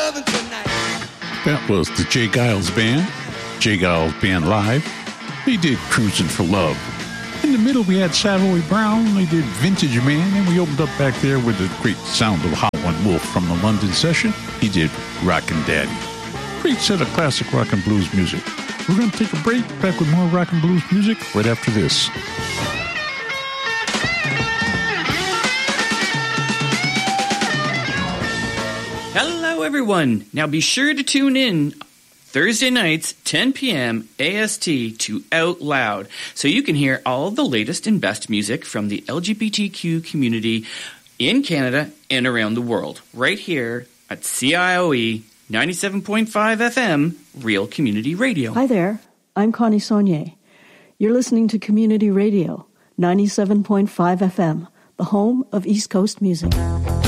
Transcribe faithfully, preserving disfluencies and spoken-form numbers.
loving tonight. That was the Jay Giles Band. Jay Giles Band Live. They did Cruising for Love. In the middle, we had Savoy Brown. They did Vintage Man. And we opened up back there with the great sound of Hot One Wolf from the London session. He did Rockin' Daddy. Great set of classic rock and blues music. We're going to take a break. Back with more rock and blues music right after this. Hello, everyone. Now be sure to tune in Thursday nights, ten p.m. A S T to Out Loud, so you can hear all the latest and best music from the L G B T Q community in Canada and around the world, right here at C I O E ninety-seven point five F M, Real Community Radio. Hi there, I'm Connie Saunier. You're listening to Community Radio, ninety-seven point five F M, the home of East Coast music.